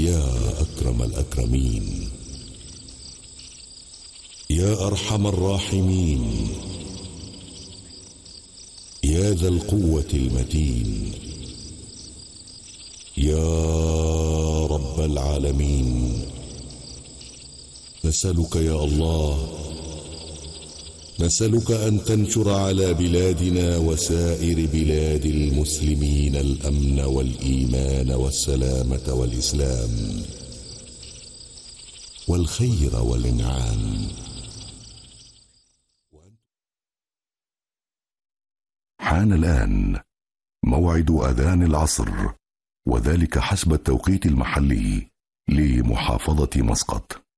يا أكرم الأكرمين، يا أرحم الراحمين، يا ذا القوة المتين، يا رب العالمين، نسألك يا الله، نسألك أن تنشر على بلادنا وسائر بلاد المسلمين الأمن والإيمان والسلامة والإسلام والخير والإنعام. حان الآن موعد أذان العصر، وذلك حسب التوقيت المحلي لمحافظة مسقط.